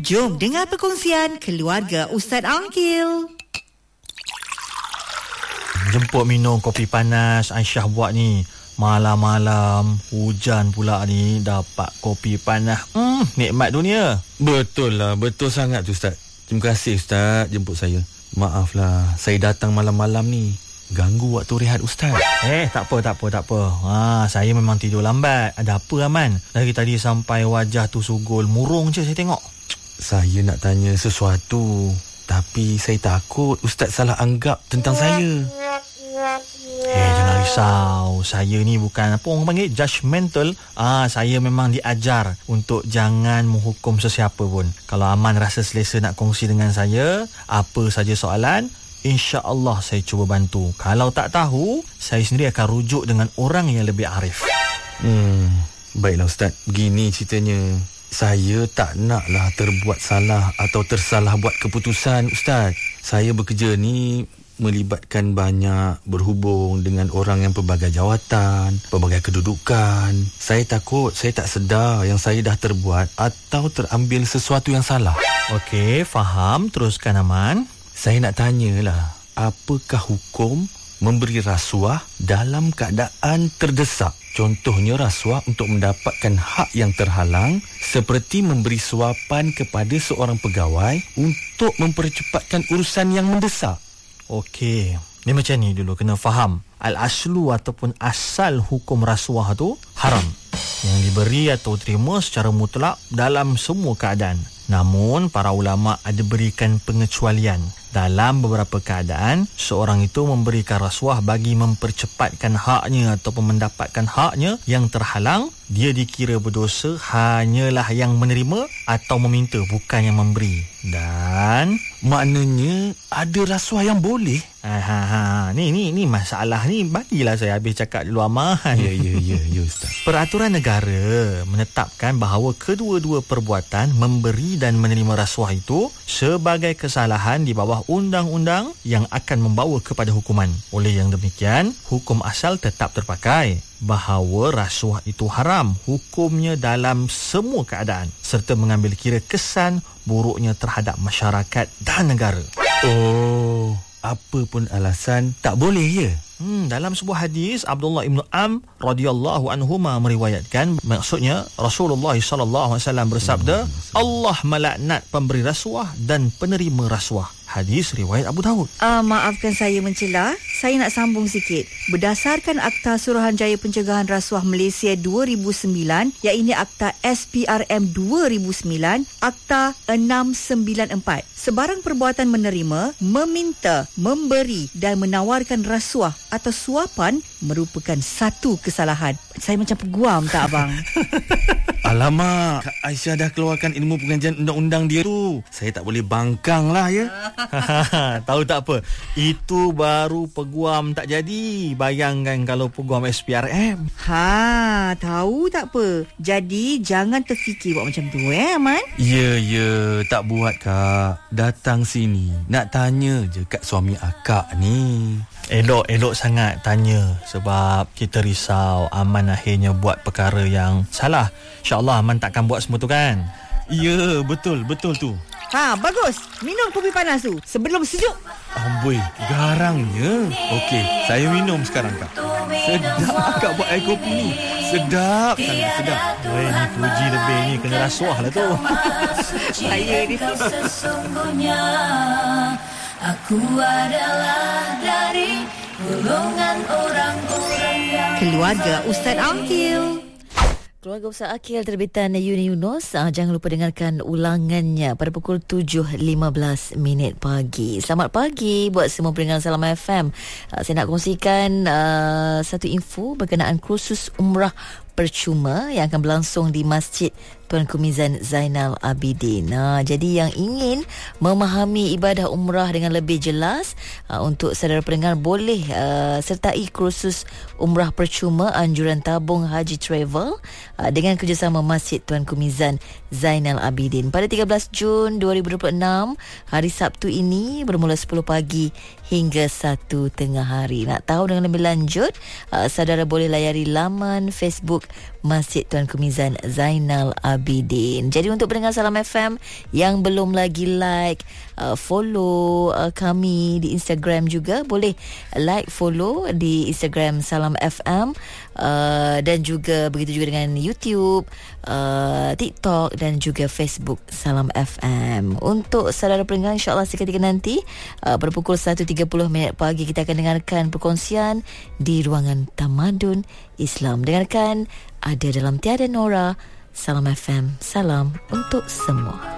Jom dengar perkongsian keluarga Ustaz Angkil. Jemput minum kopi panas Aisyah buat ni. Malam-malam hujan pula ni, dapat kopi panas. Nikmat dunia. Betul lah, betul sangat tu Ustaz. Terima kasih Ustaz jemput saya. Maaflah, saya datang malam-malam ni ganggu waktu rehat Ustaz. Tak apa. Saya memang tidur lambat. Ada apa Aman? Dari tadi sampai wajah tu sugul murung je saya tengok. Saya nak tanya sesuatu, tapi saya takut Ustaz salah anggap tentang saya. Jangan risau. Saya ni bukan apa orang panggil judgemental. Saya memang diajar untuk jangan menghukum sesiapa pun. Kalau Aman rasa selesa nak kongsi dengan saya, apa saja soalan, InsyaAllah saya cuba bantu. Kalau tak tahu, saya sendiri akan rujuk dengan orang yang lebih arif. Baiklah Ustaz, begini ceritanya. Saya tak naklah terbuat salah atau tersalah buat keputusan Ustaz. Saya bekerja ni melibatkan banyak, berhubung dengan orang yang pelbagai jawatan, pelbagai kedudukan. Saya takut saya tak sedar yang saya dah terbuat atau terambil sesuatu yang salah. Okey, faham. Teruskan Aman. Saya nak tanyalah, apakah hukum memberi rasuah dalam keadaan terdesak? Contohnya rasuah untuk mendapatkan hak yang terhalang, seperti memberi suapan kepada seorang pegawai untuk mempercepatkan urusan yang mendesak. Okey, ni macam ni dulu kena faham. Al-aslu ataupun asal hukum rasuah tu haram, yang diberi atau terima secara mutlak dalam semua keadaan. Namun para ulama ada berikan pengecualian. Dalam beberapa keadaan, seorang itu memberikan rasuah bagi mempercepatkan haknya ataupun mendapatkan haknya yang terhalang. Dia dikira berdosa hanyalah yang menerima atau meminta, bukan yang memberi. Dan maknanya ada rasuah yang boleh. Ni masalah ni. Bagilah saya habis cakap dulu Aman. Ya Ustaz. Peraturan negara menetapkan bahawa kedua-dua perbuatan memberi dan menerima rasuah itu sebagai kesalahan di bawah undang-undang yang akan membawa kepada hukuman. Oleh yang demikian, hukum asal tetap terpakai bahawa rasuah itu haram hukumnya dalam semua keadaan, serta mengambil kira kesan buruknya terhadap masyarakat dan negara. Oh, apa pun alasan tak boleh ya? Dalam sebuah hadis, Abdullah ibn Am radhiyallahu anhuma meriwayatkan, maksudnya Rasulullah sallallahu alaihi wasallam bersabda, Allah melaknat pemberi rasuah dan penerima rasuah. Hadis riwayat Abu Daud. Maafkan saya mencela. Saya nak sambung sikit. Berdasarkan Akta Suruhanjaya Pencegahan Rasuah Malaysia 2009, iaitu Akta SPRM 2009, Akta 694, sebarang perbuatan menerima, meminta, memberi dan menawarkan rasuah atau suapan merupakan satu kesalahan. Saya macam peguam tak abang? Alamak, Kak Aisyah dah keluarkan ilmu pengajian undang-undang dia tu. Saya tak boleh bangkang lah ya. Tahu tak apa, itu baru peguam tak jadi. Bayangkan kalau peguam SPRM. Tahu tak apa. Jadi jangan terfikir buat macam tu Aman. Ya, tak buat Kak. Datang sini nak tanya je kat suami akak ni. Elok sangat tanya, sebab kita risau Aman akhirnya buat perkara yang salah. InsyaAllah Aman takkan buat semua tu kan? Ya, betul tu. Bagus. Minum kopi panas tu sebelum sejuk. Amboi, garangnya. Okey, saya minum sekarang Kak. Sedap Kak buat air kopi ni. Sedap sangat, sedap. Ni puji lebih ni, kena rasuah lah tu. Saya ni sesungguhnya aku adalah dari golongan orang-orang yang keluarga Ustaz Angkil. Keluarga Ustaz Akil terbitan Yuni Yunus. Jangan lupa dengarkan ulangannya pada pukul 7.15 pagi. Selamat pagi buat semua pendengar Salam FM. Saya nak kongsikan satu info berkenaan kursus umrah percuma yang akan berlangsung di Masjid Tuanku Mizan Zainal Abidin. Jadi yang ingin memahami ibadah umrah dengan lebih jelas, untuk saudara pendengar boleh sertai kursus umrah percuma anjuran tabung Haji Travel dengan kerjasama Masjid Tuanku Mizan Zainal Abidin pada 13 Jun 2026, hari Sabtu ini, bermula 10 pagi hingga 1 tengah hari. Nak tahu dengan lebih lanjut, saudara boleh layari laman Facebook Masjid Tuanku Mizan Zainal Abidin. Abidin. Jadi untuk pendengar Salam FM yang belum lagi like, follow kami di Instagram juga, boleh like, follow di Instagram Salam FM, dan juga begitu juga dengan YouTube, TikTok dan juga Facebook Salam FM. Untuk saudara pendengar, insyaAllah seketika nanti pada pukul 1.30 pagi kita akan dengarkan perkongsian di ruangan Tamadun Islam. Dengarkan Ada Dalam Tiada Nora. Salam FM, salam untuk semua.